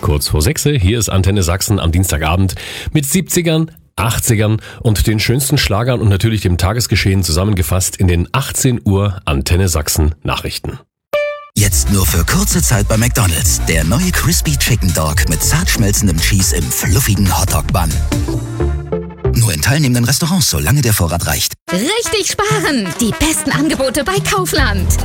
kurz vor 6. Hier ist Antenne Sachsen am Dienstagabend mit 70ern, 80ern und den schönsten Schlagern und natürlich dem Tagesgeschehen zusammengefasst in den 18 Uhr Antenne Sachsen Nachrichten. Jetzt nur für kurze Zeit bei McDonald's. Der neue Crispy Chicken Dog mit zart schmelzendem Cheese im fluffigen Hotdog-Bun. Nur in teilnehmenden Restaurants, solange der Vorrat reicht. Richtig sparen! Die besten Angebote bei Kaufland.